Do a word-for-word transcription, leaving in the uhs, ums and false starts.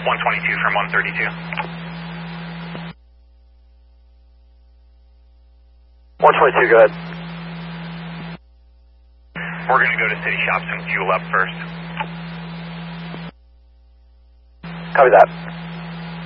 one twenty-two from one thirty-two. one twenty-two, go ahead. We're going to go to City Shops and fuel up first. Copy that.